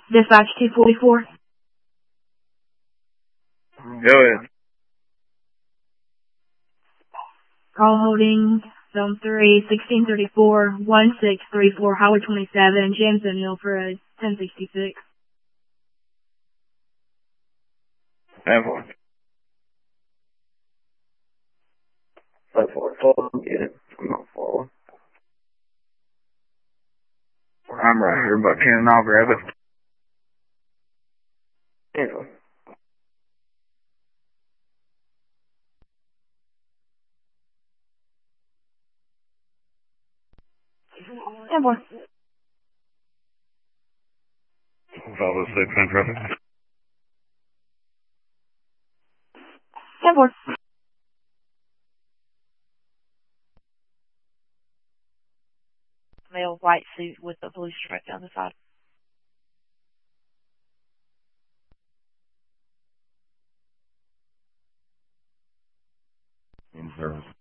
Dispatch 244. Go ahead. Call holding Zone 3, 1634, 1634, Howard 27, Jameson, Milford, 1066. 10-4. 5-4, get it. I'm not forward. I'm right here, but I'll grab it. 10-4. And more. Follow 6 in traffic. And more. Male white suit with a blue stripe down the side. In service.